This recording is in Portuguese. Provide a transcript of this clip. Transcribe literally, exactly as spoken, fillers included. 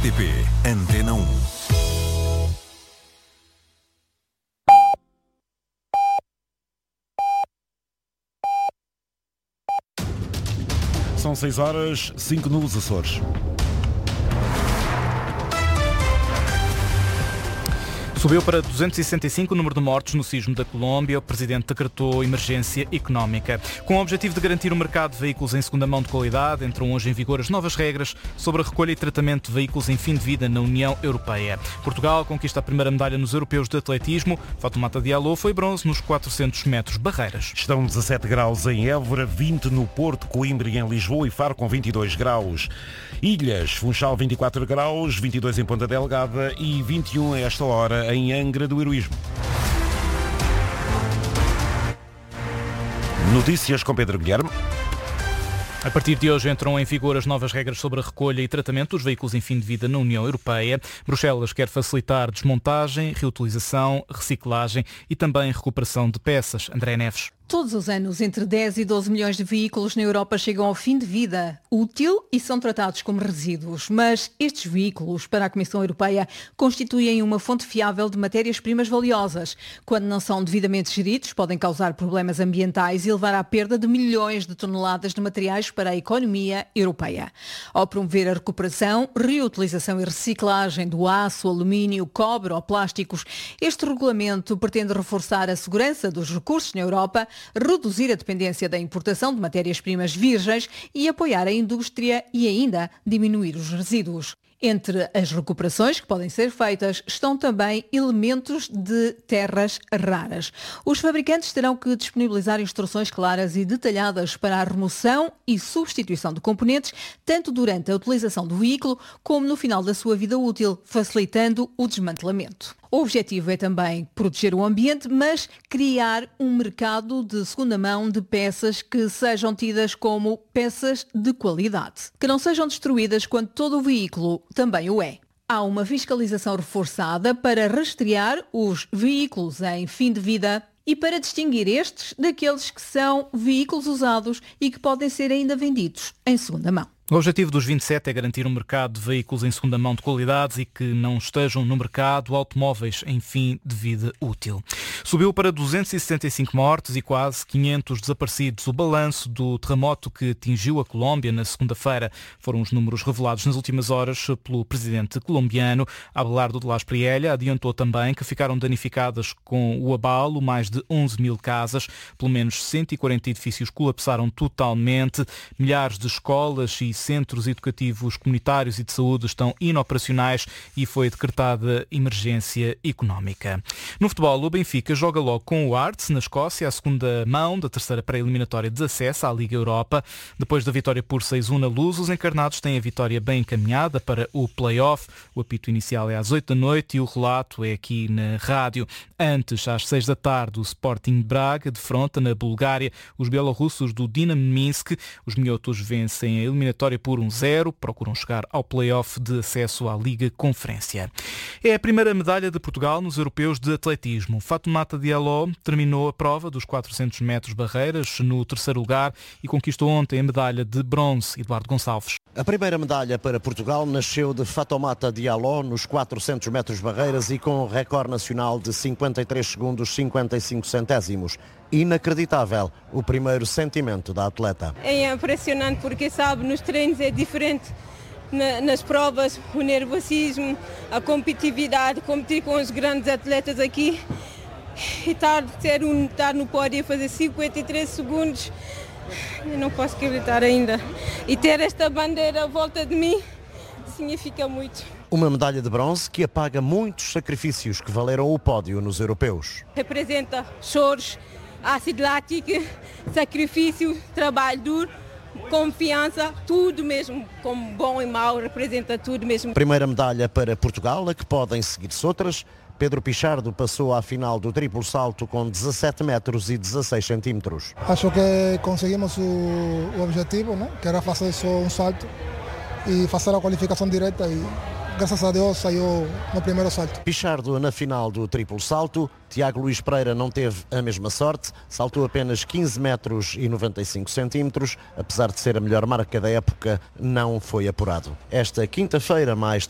R T P Antena um. São seis horas, cinco nos Açores. Subiu para duzentos e sessenta e cinco o número de mortos no sismo da Colômbia. O Presidente decretou emergência económica. Com o objetivo de garantir o mercado de veículos em segunda mão de qualidade, entram hoje em vigor as novas regras sobre a recolha e tratamento de veículos em fim de vida na União Europeia. Portugal conquista a primeira medalha nos europeus de atletismo. Fatoumata Diallo foi bronze nos quatrocentos metros barreiras. Estão dezassete graus em Évora, vinte no Porto, Coimbra e em Lisboa e Faro com vinte e dois graus. Ilhas, Funchal vinte e quatro graus, vinte e dois em Ponta Delgada e vinte e um a esta hora em Angra do Heroísmo. Notícias com Pedro Guilherme. A partir de hoje entram em vigor as novas regras sobre a recolha e tratamento dos veículos em fim de vida na União Europeia. Bruxelas quer facilitar desmontagem, reutilização, reciclagem e também recuperação de peças. André Neves. Todos os anos, entre dez e doze milhões de veículos na Europa chegam ao fim de vida útil e são tratados como resíduos. Mas estes veículos, para a Comissão Europeia, constituem uma fonte fiável de matérias-primas valiosas. Quando não são devidamente geridos, podem causar problemas ambientais e levar à perda de milhões de toneladas de materiais para a economia europeia. Ao promover a recuperação, reutilização e reciclagem do aço, alumínio, cobre ou plásticos, este regulamento pretende reforçar a segurança dos recursos na Europa, reduzir a dependência da importação de matérias-primas virgens e apoiar a indústria e ainda diminuir os resíduos. Entre as recuperações que podem ser feitas estão também elementos de terras raras. Os fabricantes terão que disponibilizar instruções claras e detalhadas para a remoção e substituição de componentes, tanto durante a utilização do veículo como no final da sua vida útil, facilitando o desmantelamento. O objetivo é também proteger o ambiente, mas criar um mercado de segunda mão de peças que sejam tidas como peças de qualidade, que não sejam destruídas quando todo o veículo também o é. Há uma fiscalização reforçada para rastrear os veículos em fim de vida e para distinguir estes daqueles que são veículos usados e que podem ser ainda vendidos em segunda mão. O objetivo dos vinte e sete é garantir um mercado de veículos em segunda mão de qualidade e que não estejam no mercado automóveis em fim de vida útil. Subiu para duzentos e sessenta e cinco mortos e quase quinhentos desaparecidos. O balanço do terremoto que atingiu a Colômbia na segunda-feira foram os números revelados nas últimas horas pelo presidente colombiano. Abelardo de Las Priella adiantou também que ficaram danificadas com o abalo mais de onze mil casas. Pelo menos cento e quarenta edifícios colapsaram totalmente. Milhares de escolas e centros educativos comunitários e de saúde estão inoperacionais e foi decretada emergência económica. No futebol, o Benfica joga logo com o Hearts, na Escócia, a segunda mão da terceira pré-eliminatória de acesso à Liga Europa. Depois da vitória por seis a um na Luz, os encarnados têm a vitória bem encaminhada para o play-off. O apito inicial é às oito da noite e o relato é aqui na rádio. Antes, às seis da tarde, o Sporting de Braga defronta na Bulgária os bielorrussos do Dinamo Minsk. Os minhotos vencem a eliminatória por um zero, procuram chegar ao play-off de acesso à Liga Conferência. É a primeira medalha de Portugal nos europeus de atletismo. Fatoumata Diallo terminou a prova dos quatrocentos metros barreiras no terceiro lugar e conquistou ontem a medalha de bronze. Eduardo Gonçalves. A primeira medalha para Portugal nasceu de Fatoumata Diallo nos quatrocentos metros barreiras e com um recorde nacional de cinquenta e três segundos cinquenta e cinco centésimos. Inacreditável o primeiro sentimento da atleta. É impressionante porque, sabe, nos treinos é diferente. Na, nas provas, o nervosismo, a competitividade, competir com os grandes atletas aqui e estar, ter um, estar no pódio e fazer cinquenta e três segundos, eu não posso acreditar ainda. E ter esta bandeira à volta de mim significa muito. Uma medalha de bronze que apaga muitos sacrifícios que valeram o pódio nos europeus. Representa choros, ácido lático, sacrifício, trabalho duro, confiança, tudo mesmo, como bom e mau, representa tudo mesmo. Primeira medalha para Portugal, a que podem seguir-se outras. Pedro Pichardo passou à final do triplo salto com dezassete metros e dezasseis centímetros. Acho que conseguimos o, o objetivo, né? Que era fazer só um salto e fazer a qualificação direta e graças a Deus saiu no primeiro salto. Pichardo na final do triplo salto. Tiago Luís Pereira não teve a mesma sorte, saltou apenas quinze metros e noventa e cinco centímetros, apesar de ser a melhor marca da época, não foi apurado. Esta quinta-feira, mais